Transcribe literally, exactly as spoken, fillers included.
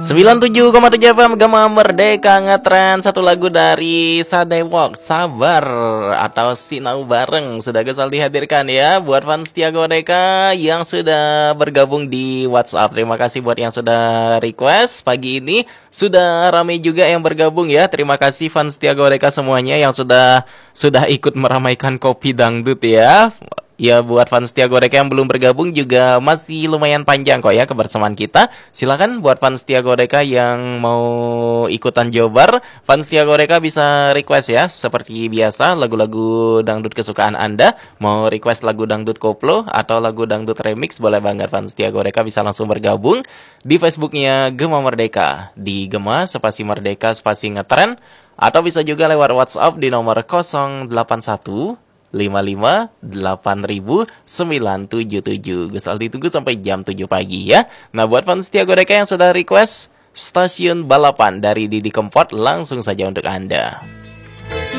sembilan puluh tujuh koma tujuh F M Gema Merdeka ngetren satu lagu dari Sadewok, Sabar atau Sinau Bareng sudah gesal dihadirkan ya buat fans Setia Godeka yang sudah bergabung di WhatsApp. Terima kasih buat yang sudah request pagi ini. Sudah ramai juga yang bergabung ya. Terima kasih fans Setia Godeka semuanya yang sudah sudah ikut meramaikan kopi dangdut ya. Ya buat fans Setia Godeka yang belum bergabung juga masih lumayan panjang kok ya kebersamaan kita. Silakan buat fans Setia Godeka yang mau ikutan jobar, fans Setia Godeka bisa request ya seperti biasa lagu-lagu dangdut kesukaan Anda. Mau request lagu dangdut koplo atau lagu dangdut remix boleh banget fans Setia Godeka bisa langsung bergabung di Facebooknya Gema Merdeka di Gema spasi Merdeka spasi ngetren atau bisa juga lewat WhatsApp di nomor nol delapan satu lima lima delapan ribu sembilan tujuh tujuh. Gesal ditunggu sampai jam tujuh pagi ya. Nah buat fans Setia Godeka yang sudah request stasiun balapan dari Didi Kempot langsung saja untuk Anda.